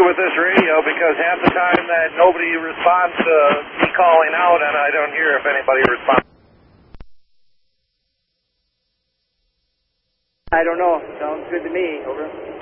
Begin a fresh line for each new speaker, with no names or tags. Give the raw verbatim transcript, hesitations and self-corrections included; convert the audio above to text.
issue with this radio because half the time that nobody responds to me calling out, and I don't hear if anybody responds.
I don't know. Sounds good to me. Over.